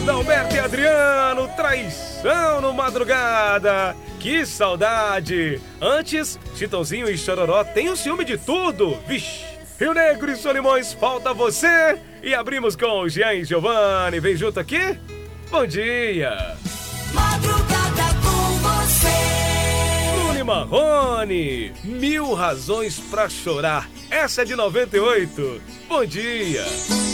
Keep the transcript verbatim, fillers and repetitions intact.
Adalberto e Adriano, traição no madrugada. Que saudade! Antes, Chitãozinho e Chororó tem o ciúme de tudo. Vixe! Rio Negro e Solimões, falta você. E abrimos com Jean e Giovanni. Vem junto aqui? Bom dia! Madrugada com você. Bruno e Marrone, Mil Razões pra Chorar. Essa é de noventa e oito. Bom dia!